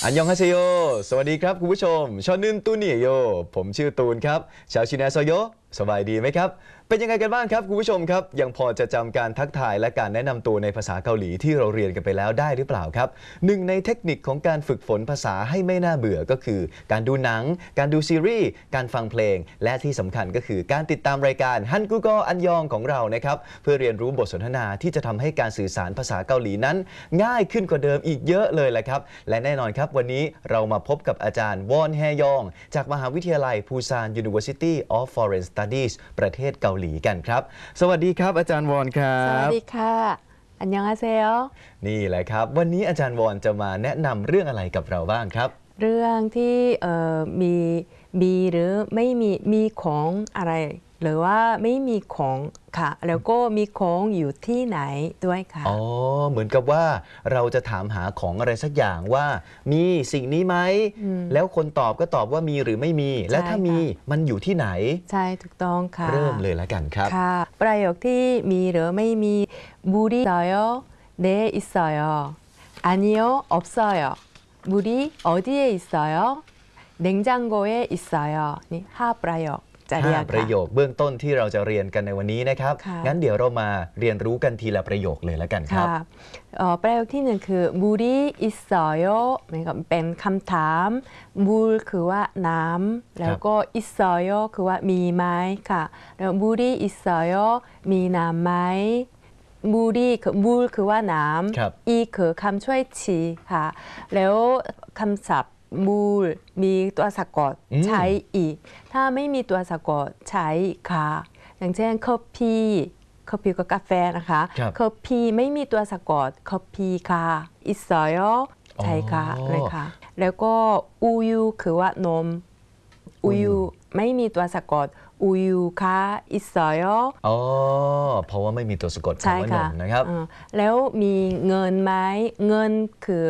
อันยองฮาเซโยสวัสดีครับคุณผู้ชมชอนึนตูเนียโยผมชื่อตูนครับชาวชินาโซโยสบายดีไหมครับเป็นยังไงกันบ้างครับคุณผู้ชมครับยังพอจะจำการทักทายและการแนะนำตัวในภาษาเกาหลีที่เราเรียนกันไปแล้วได้หรือเปล่าครับหนึ่งในเทคนิคของการฝึกฝนภาษาให้ไม่น่าเบื่อก็คือการดูหนังการดูซีรีส์การฟังเพลงและที่สำคัญก็คือการติดตามรายการฮันกูโกอันยองของเรานะครับเพื่อเรียนรู้บทสนทนาที่จะทำให้การสื่อสารภาษาเกาหลีนั้นง่ายขึ้นกว่าเดิมอีกเยอะเลยแหละครับและแน่นอนครับวันนี้เรามาพบกับอาจารย์วอนแฮยองจากมหาวิทยาลัยปูซาน University of Foreign Studies ประเทศเกาหลีกันครับสวัสดีครับอาจารย์วอนครับสวัสดีค่ะอันยองอาเซโยนี่แหละครับวันนี้อาจารย์วอนจะมาแนะนำเรื่องอะไรกับเราบ้างครับเรื่องที่มีหรือไม่มีของอะไรหรือว่าไม่มีของค่ะแล้วก็มีของอยู่ที่ไหนด้วยค่ะอ๋อเหมือนกับว่าเราจะถามหาของอะไรสักอย่างว่ามีสิ่งนี้ไหมแล้วคนตอบก็ตอบว่ามีหรือไม่มีและถ้ามีมันอยู่ที่ไหนใช่ถูกต้องค่ะเริ่มเลยแล้วกันครับค่ะประโยคที่มีหรือไม่มี물이있어요네있어요아니요없어요물이어디에있어요냉장고에있어요นี่5ประโยค 5ประโยคเบื้องต้นที่เราจะเรียนกันในวันนี้นะครับงั้นเดี๋ยวเรามาเรียนรู้กันทีละประโยคเลยแล้วกันครับประโยคที่หนึ่งคือ물이있어요เป็นคำถาม물คือว่าน้ำแล้วก็있어요คือว่ามีไหมค่ะแล้ว물이있어요มีน้ำไหม물คือว่าน้ำอีคือคำช่วยชี้ค่ะแล้วคำศัพท์มูลมีตัวสะกดใช้อีถ้าไม่มีตัวสะกดใช้ค่ะอย่างเช่นคอฟฟี่ก็กาแฟนะคะคอฟฟี่ไม่มีตัวสะกดคอฟฟี่ค่ะอิสอยใช่ค่ะเลยค่ะแล้วก็อูยูคือว่านมอูยูไม่มีตัวสะกดอูยูค่ะอิสอยอ๋อเพราะว่าไม่มีตัวสะกดคำว่านมนะครับแล้วมีเงินไหมเงินคือ